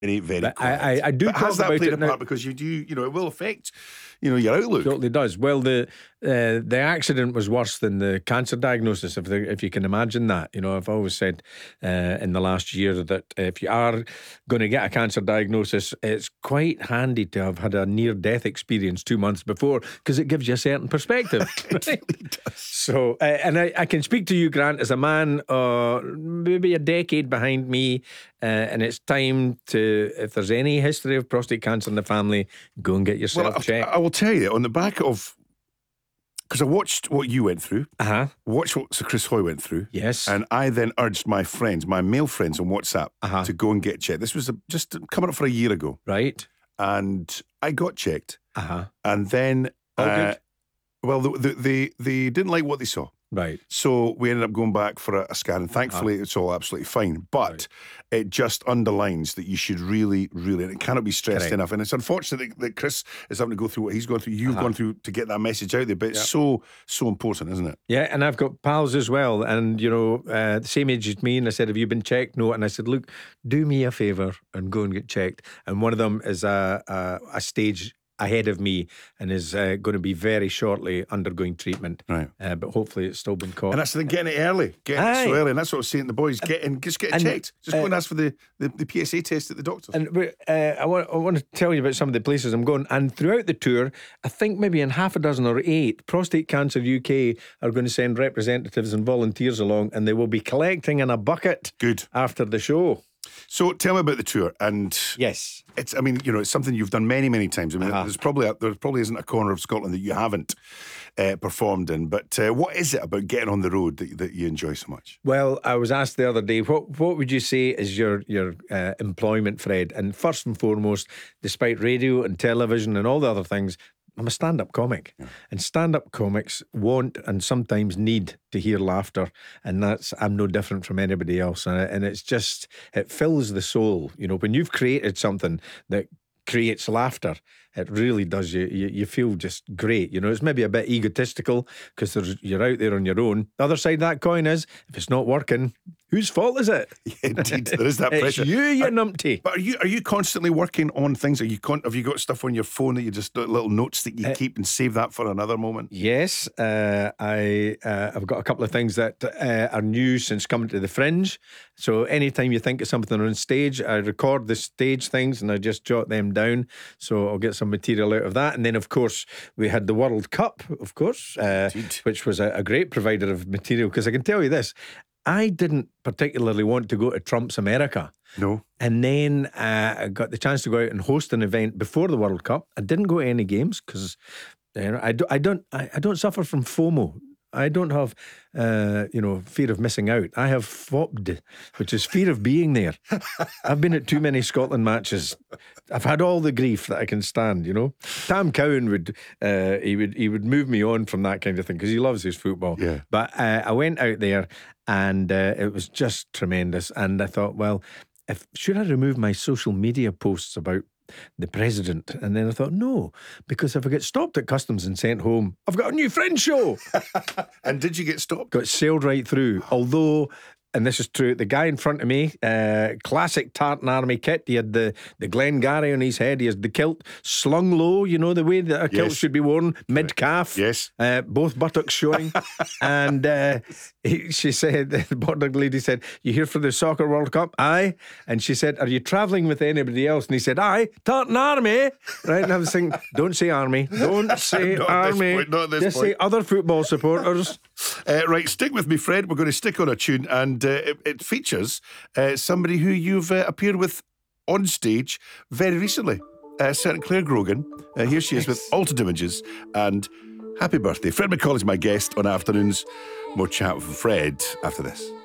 very But quiet. I do But talk has that about played it a now. part? Because you do, it will affect, your outlook. Totally does. Well, the accident was worse than the cancer diagnosis, if you can imagine that. I've always said in the last year that if you are going to get a cancer diagnosis, it's quite handy to have had a near-death experience 2 months before, because it gives you a certain perspective. It really does. So, and I can speak to you, Grant, as a man maybe a decade behind me, and it's time to, if there's any history of prostate cancer in the family, go and get yourself checked. I will tell you, on the back of, because I watched what you went through, watched what Sir Chris Hoy went through, Yes. and I then urged my friends, my male friends on WhatsApp, to go and get checked. This was just coming up for a year ago, Right. and I got checked, and then, Good. well, they didn't like what they saw. Right. So we ended up going back for a scan, and thankfully it's all absolutely fine. But it just underlines that you should really, really, and it cannot be stressed enough. And it's unfortunate that Chris is having to go through what he's going through, you've gone through, to get that message out there. But it's so important, isn't it? Yeah, and I've got pals as well, and the same age as me. And I said, "Have you been checked?" No. And I said, "Look, do me a favour and go and get checked." And one of them is a stage ahead of me and is going to be very shortly undergoing treatment. Right. But hopefully it's still been caught. And that's the thing, getting it early, getting it so early. And that's what I was saying to the boys, just get checked. Just go and ask for the PSA test at the doctor's. And I want to tell you about some of the places I'm going. And throughout the tour, I think maybe in half a dozen or 8, Prostate Cancer UK are going to send representatives and volunteers along, and they will be collecting in a bucket after the show. So tell me about the tour. And yes, it's something you've done many, many times. I mean, there probably isn't a corner of Scotland that you haven't performed in. But what is it about getting on the road that you enjoy so much? Well, I was asked the other day, what would you say is your employment, Fred? And first and foremost, despite radio and television and all the other things, I'm a stand-up comic, and stand-up comics want and sometimes need to hear laughter, and I'm no different from anybody else, and it's just, it fills the soul. When you've created something that creates laughter, it really does. You feel just great. It's maybe a bit egotistical because you're out there on your own. The other side of that coin is, if it's not working, whose fault is it? Indeed, there is that pressure. It's you numpty. But are you constantly working on things? Have you got stuff on your phone that you just little notes that you keep and save that for another moment? Yes, I've got a couple of things that are new since coming to the Fringe. So anytime you think of something on stage, I record the stage things and I just jot them down. So I'll get some material out of that. And then, of course, we had the World Cup, of course, which was a great provider of material. Because I can tell you this, I didn't particularly want to go to Trump's America. No. And then I got the chance to go out and host an event before the World Cup. I didn't go to any games because I don't suffer from FOMO. I don't have, fear of missing out. I have FOBD, which is fear of being there. I've been at too many Scotland matches. I've had all the grief that I can stand, Tam Cowan would move me on from that kind of thing because he loves his football. Yeah. But I went out there and it was just tremendous. And I thought, well, should I remove my social media posts about the president? And then I thought, no, because if I get stopped at customs and sent home, I've got a new Fringe show. And did you get stopped? Got sailed right through. Although, and this is true, the guy in front of me, classic Tartan Army kit. He had the Glengarry on his head. He has the kilt slung low, the way that a kilt should be worn, mid-calf. Yes. Both buttocks showing. And she said, the border lady said, "You here for the Soccer World Cup?" "Aye." And she said, "Are you travelling with anybody else?" And he said, "Aye, Tartan Army." Right? And I was thinking, don't say army. Don't say army. Not at this Just point. say other football supporters. Right, stick with me, Fred. We're going to stick on a tune, and it features somebody who you've appeared with on stage very recently, certain Claire Grogan. Here she is with Altered Images, and happy birthday. Fred McCall is my guest on Afternoons. More chat with Fred after this.